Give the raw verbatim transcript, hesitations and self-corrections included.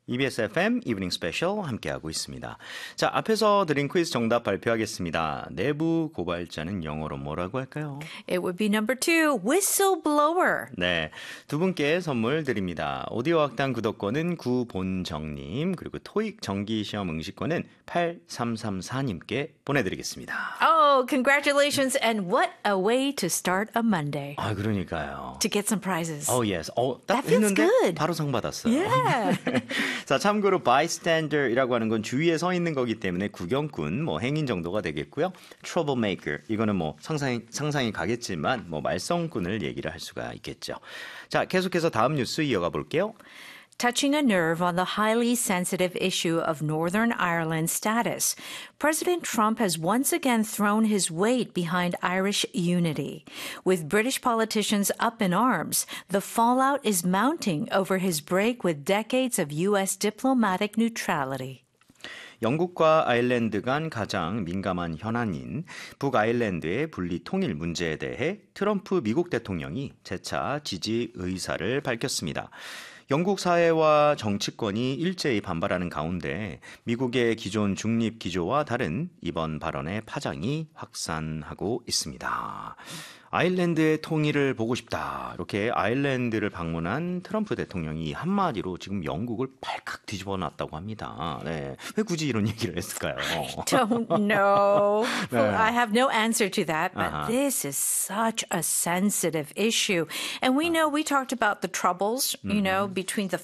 이비에스 에프엠 이브닝 스페셜 함께하고 있습니다. 자, 앞에서 드린 퀴즈 정답 발표하겠습니다. 내부 고발자는 영어로 뭐라고 할까요? It would be number two, whistleblower. 네, 두 분께 선물 드립니다. 오디오 학당 구독권은 구본정님, 그리고 토익 정기시험 응시권은 팔삼삼사님께 보내드리겠습니다. Oh, congratulations, and what a way to start a Monday. 아, 그러니까요. To get some prizes. Oh, yes. 어, 딱 That feels 했는데 good. 바로 상 받았어요. Yeah. 자, 참고로 bystander이라고 하는 건 주위에 서 있는 거기 때문에 구경꾼, 뭐 행인 정도가 되겠고요. troublemaker, 이거는 뭐 상상이, 상상이 가겠지만 뭐 말썽꾼을 얘기를 할 수가 있겠죠. 자, 계속해서 다음 뉴스 이어가 볼게요. Touching a nerve on the highly sensitive issue of Northern Ireland's status, President Trump has once again thrown his weight behind Irish unity. With British politicians up in arms, the fallout is mounting over his break with decades of U S diplomatic neutrality. 영국과 아일랜드 간 가장 민감한 현안인 북아일랜드의 분리 통일 문제에 대해 트럼프 미국 대통령이 재차 지지 의사를 밝혔습니다. 영국 사회와 정치권이 일제히 반발하는 가운데 미국의 기존 중립 기조와 다른 이번 발언의 파장이 확산하고 있습니다. 아일랜드의 통일을 보고 싶다. 이렇게 아일랜드를 방문한 트럼프 대통령이 한마디로 지금 영국을 발칵 뒤집어 놨다고 합니다. 네. 왜 굳이 이런 얘기를 했을까요? Don't know. 네. I have no answer to that, but Uh-huh. this is such a sensitive issue. And we know we talked about the troubles, you know, between the